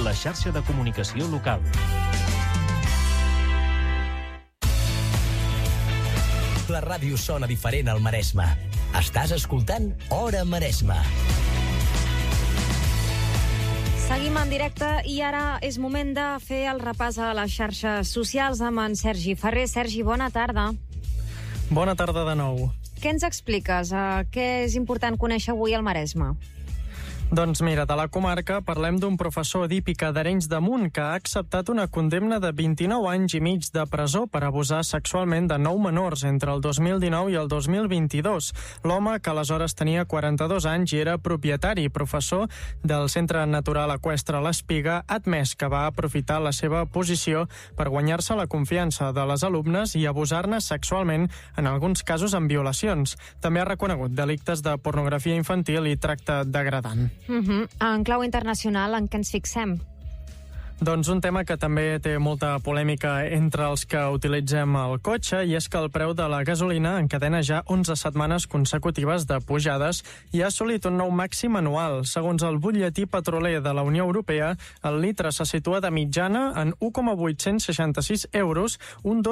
la xarxa de comunicació local. La ràdio sona diferent al Maresme. Estàs escoltant Hora Maresme. Seguim en directe i ara és moment de fer el repàs a les xarxes socials amb en Sergi Ferrer. Sergi, bona tarda. Bona tarda de nou. Què ens expliques? Què és important conèixer avui al Maresme? Doncs mira, de la comarca parlem d'un professor d'hípica d'Arenys de Munt que ha acceptat una condemna de 29 anys i mig de presó per abusar sexualment de 9 menors entre el 2019 i el 2022. L'home, que aleshores tenia 42 anys i era propietari i professor del Centre Natural Eqüestre L'Espiga, ha admès que va aprofitar la seva posició per guanyar-se la confiança de les alumnes i abusar-ne sexualment, en alguns casos amb violacions. També ha reconegut delictes de pornografia infantil i tracte degradant. En clau internacional, en què ens fixem? Doncs un tema que també té molta polèmica entre els que utilitzem el cotxe, i és que el preu de la gasolina encadena ja 11 setmanes consecutives de pujades i ha assolit un nou màxim anual. Segons el butlletí petroler de la Unió Europea, el litre se situa de mitjana en 1,866 euros, un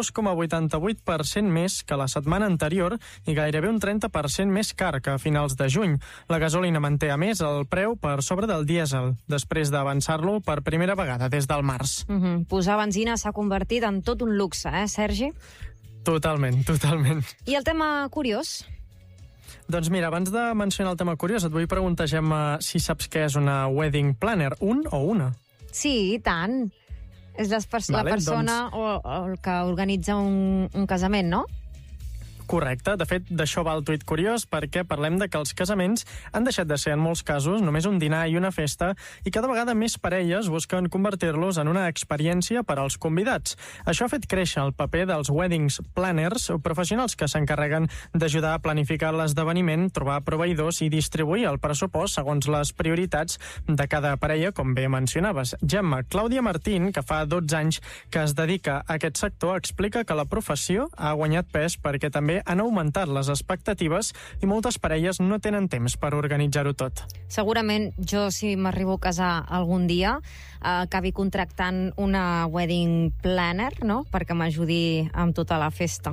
2,88% més que la setmana anterior i gairebé un 30% més car que a finals de juny. La gasolina manté, a més, el preu per sobre del dièsel, després d'avançar-lo per primera vegada des del març. Posar benzina s'ha convertit en tot un luxe, Sergi? Totalment. I el tema curiós? Doncs mira, abans de mencionar el tema curiós, et vull preguntar, Gemma, si saps què és una wedding planner, un o una? Sí, i tant. És la persona o el que organitza un casament, no? Correcte. De fet, d'això va el tuit curiós, perquè parlem de que els casaments han deixat de ser, en molts casos, només un dinar i una festa, i cada vegada més parelles busquen convertir-los en una experiència per als convidats. Això ha fet créixer el paper dels weddings planners, professionals que s'encarreguen d'ajudar a planificar l'esdeveniment, trobar proveïdors i distribuir el pressupost segons les prioritats de cada parella, com bé mencionaves. Gemma, Clàudia Martín, que fa 12 anys que es dedica a aquest sector, explica que la professió ha guanyat pes perquè també han augmentat les expectatives i moltes parelles no tenen temps per organitzar-ho tot. Segurament jo, si m'arribo a casar algun dia, acabi contractant una wedding planner, no?, perquè m'ajudi amb tota la festa.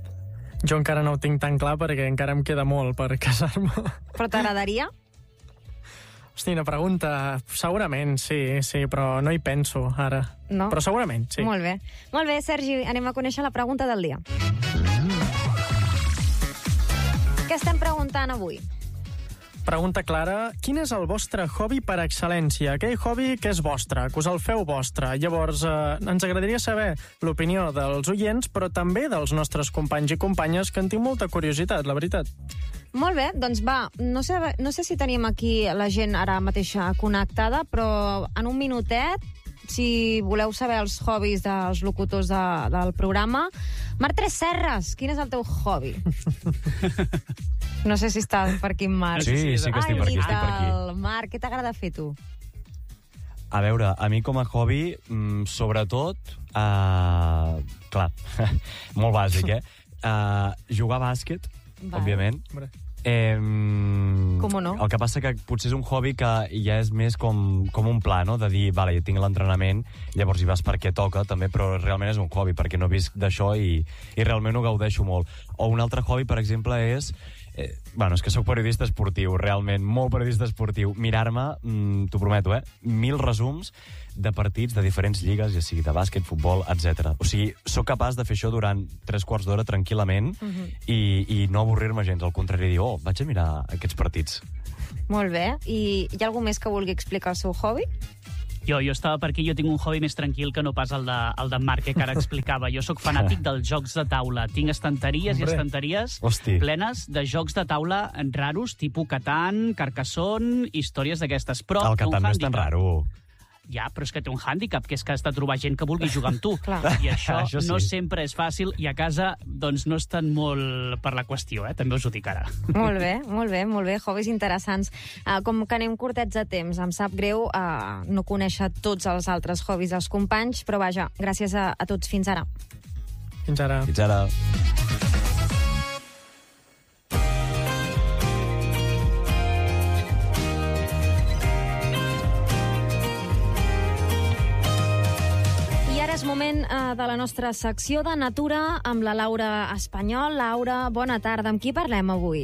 Jo encara no ho tinc tan clar perquè encara em queda molt per casar-me. Però t'agradaria? Hosti, una pregunta. Segurament, sí, però no hi penso ara. No? Però segurament, sí. Molt bé, Sergi, anem a conèixer la pregunta del dia. Què estem preguntant avui? Pregunta clara: quin és el vostre hobby per excel·lència? Aquell hobby que és vostre, que us el feu vostre. Llavors, ens agradaria saber l'opinió dels oients, però també dels nostres companys i companyes, que en tinc molta curiositat, la veritat. Molt bé, doncs va, no sé si tenim aquí la gent ara mateix connectada, però en un minutet, si voleu saber els hobbies dels locutors del programa. Marc Tresserras, quin és el teu hobby? No sé si està per aquí en Marc. Sí que estic per aquí. Marc, què t'agrada fer, tu? A veure, a mi com a hobby, sobretot, clar, molt bàsic, jugar a bàsquet, òbviament. Com no? El que passa que potser és un hobby que ja és més com un pla, no? De dir, vale, ja tinc l'entrenament, llavors hi vas perquè toca, també, però realment és un hobby, perquè no visc d'això i realment ho gaudeixo molt. O un altre hobby, per exemple, és... és que sóc periodista esportiu, realment, molt periodista esportiu. Mirar-me, t'ho prometo, 1000 resums de partits de diferents lligues, ja sigui de bàsquet, futbol, etc. O sigui, sóc capaç de fer això durant 3 quarts d'hora tranquil·lament i no avorrir-me gens, al contrari, dir, vaig a mirar aquests partits. Molt bé. I hi ha algú més que vulgui explicar el seu hobby? Jo estava per aquí, jo tinc un hobby més tranquil que no pas el d'en Marc, que ara explicava. Jo sóc fanàtic dels jocs de taula. Tinc estanteries i estanteries plenes de jocs de taula raros, tipus Catan, Carcassonne, històries d'aquestes. El Catan no és tan raro. Ja, però és que té un hàndicap, que és que has de trobar gent que vulgui jugar amb tu. I això no sempre és fàcil, i a casa doncs no estan molt per la qüestió, també us ho dic ara. Molt bé, hobbies interessants. Com que anem curtets de temps, em sap greu no conèixer tots els altres hobbies dels companys, però vaja, gràcies a tots. Fins ara. Fins ara. Fins ara. moment de la nostra secció de Natura amb la Laura Espanyol. Laura, bona tarda. Amb qui parlem avui?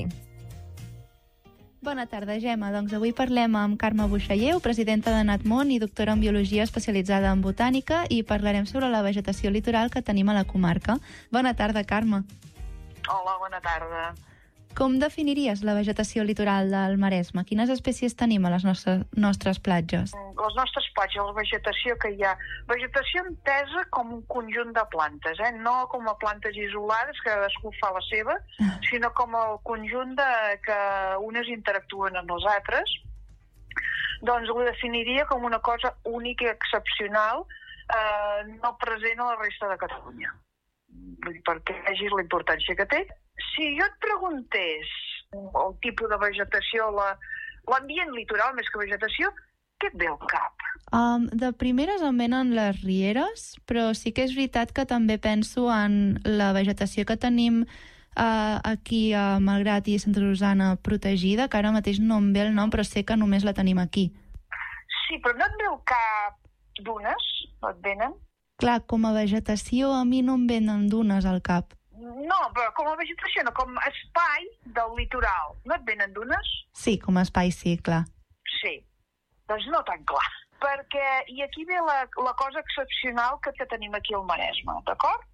Bona tarda, Gemma. Doncs avui parlem amb Carme Buixalleu, presidenta de Natmon i doctora en Biologia especialitzada en Botànica, i parlarem sobre la vegetació litoral que tenim a la comarca. Bona tarda, Carme. Hola, bona tarda. Com definiries la vegetació litoral del Maresme? Quines espècies tenim a les nostres platges? Les nostres platges, la vegetació que hi ha. Vegetació entesa com un conjunt de plantes, no com a plantes isolades, que cadascú fa la seva, sinó com el conjunt que unes interactuen amb les altres. Doncs ho definiria com una cosa única i excepcional, no present a la resta de Catalunya. Perquè vegis la importància que té. Si jo et preguntés el tipus de vegetació, l'ambient litoral més que vegetació, què et ve al cap? De primeres em venen les rieres, però sí que és veritat que també penso en la vegetació que tenim aquí a Malgrat i Santa Susana protegida, que ara mateix no em ve el nom, però sé que només la tenim aquí. Sí, però no et ve al cap dunes? No et venen? Clar, com a vegetació a mi no em venen dunes al cap. No, però com a vegetació, no, com a espai del litoral. No et venen dunes? Sí, com a espai sí, clar. Sí, doncs no tan clar. Perquè, i aquí ve la cosa excepcional que tenim aquí al Maresme, d'acord?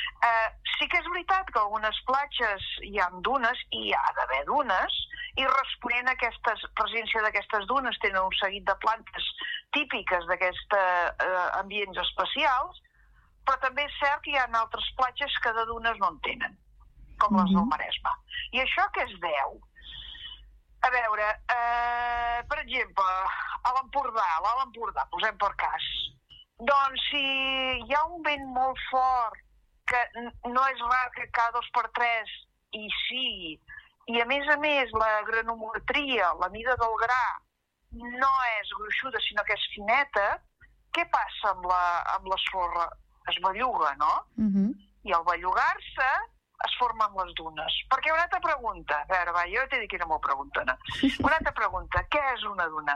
Sí que és veritat que a algunes platges hi ha dunes, i hi ha d'haver dunes, i responent a aquesta presència d'aquestes dunes tenen un seguit de plantes típiques d'aquests ambients especials, però també és cert que hi ha altres platges que de dunes no en tenen, com les del Maresme. I això què es deu? A veure, per exemple, a l'Alt Empordà, posem per cas. Doncs si hi ha un vent molt fort, que no és rar que cada 2x3 hi sigui, i a més la granometria, la mida del gra, no és gruixuda, sinó que és fineta, què passa amb la sorra? Es belluga, no? I al bellugar-se es formen les dunes. Perquè una altra pregunta, a veure, va, jo t'he dit que era molt preguntona. Una altra pregunta, què és una duna?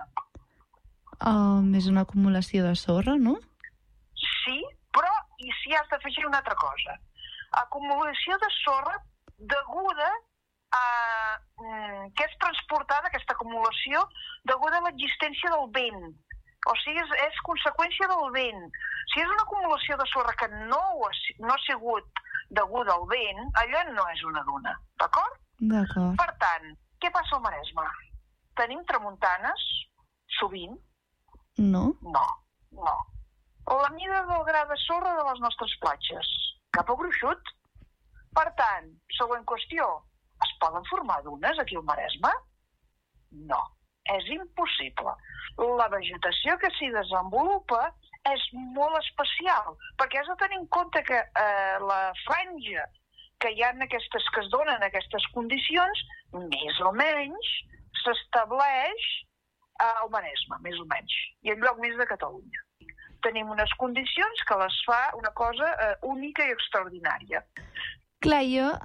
És una acumulació de sorra, no? Sí, però i si has d'afegir una altra cosa. Acumulació de sorra deguda a que és transportada, aquesta acumulació, deguda a l'existència del vent. O sigui, és conseqüència del vent. Si és una acumulació de sorra que no ha sigut deguda al vent, allò no és una duna, d'acord? D'acord. Per tant, què passa al Maresme? Tenim tramuntanes, sovint? No. No. La mida del gra de sorra de les nostres platges. Cap a gruixut? Per tant, següent qüestió, es poden formar dunes aquí al Maresme? No, és impossible. La vegetació que s'hi desenvolupa és molt especial, perquè has de tenir en compte que la franja que hi ha aquestes que es donen aquestes condicions, més o menys, s'estableix al Maresme, més o menys, i en lloc més de Catalunya. Tenim unes condicions que les fa una cosa única i extraordinària. Clar,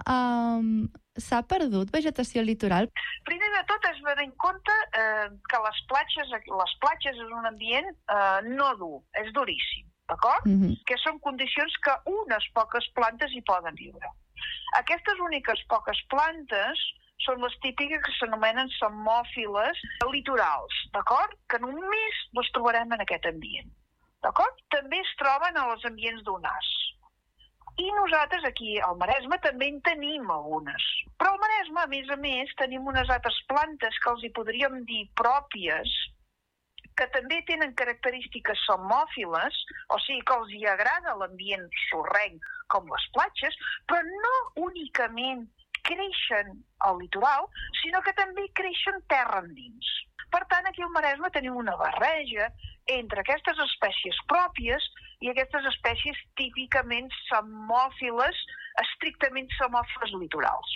s'ha perdut vegetació litoral? Primer de tot has de tenir en compte que les platges és un ambient no dur, és duríssim, d'acord? Que són condicions que unes poques plantes hi poden viure. Aquestes úniques poques plantes són les típiques que s'anomenen psammòfiles litorals, d'acord? Que només les trobarem en aquest ambient, d'acord? També es troben als ambients dunars. I nosaltres aquí al Maresme també en tenim algunes. Però al Maresme, a més, tenim unes altres plantes que els hi podríem dir pròpies, que també tenen característiques psammòfiles, o sigui que els hi agrada l'ambient sorrenc com les platges, però no únicament creixen al litoral, sinó que també creixen terra endins. Per tant, aquí al Maresme tenim una barreja entre aquestes espècies pròpies i aquestes espècies típicament psammòfiles, estrictament psammòfiles litorals.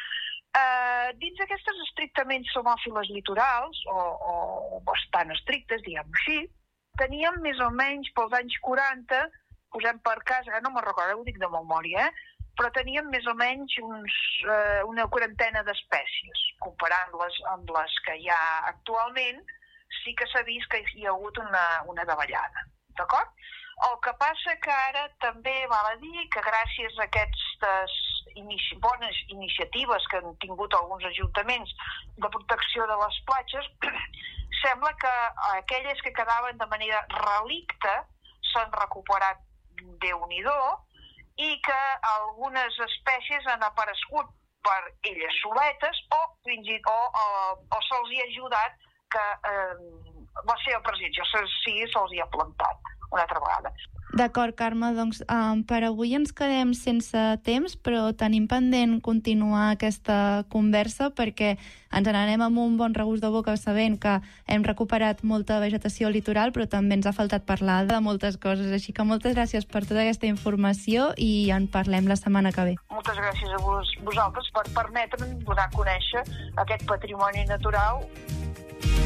Dins aquestes estrictament psammòfiles litorals, o bastant estrictes, diguem-ho així, teníem més o menys pels anys 40, posem per cas, no me'n recordo, ho dic de memòria, però teníem més o menys una quarantena d'espècies. Comparant-les amb les que hi ha actualment, sí que s'ha vist que hi ha hagut una davallada, d'acord? El que passa que ara també val a dir que gràcies a aquestes bones iniciatives que han tingut alguns ajuntaments de protecció de les platges, sembla que aquelles que quedaven de manera relicte s'han recuperat Déu-n'hi-do i que algunes espècies han aparegut per elles soletes o se'ls hi ha ajudat que la seva presència, se'ls hi ha plantat una altra vegada. D'acord, Carme, doncs per avui ens quedem sense temps, però tenim pendent continuar aquesta conversa perquè ens n'anem amb un bon regust de boca sabent que hem recuperat molta vegetació al litoral, però també ens ha faltat parlar de moltes coses. Així que moltes gràcies per tota aquesta informació i en parlem la setmana que ve. Moltes gràcies a vosaltres per permetre'm donar a conèixer aquest patrimoni natural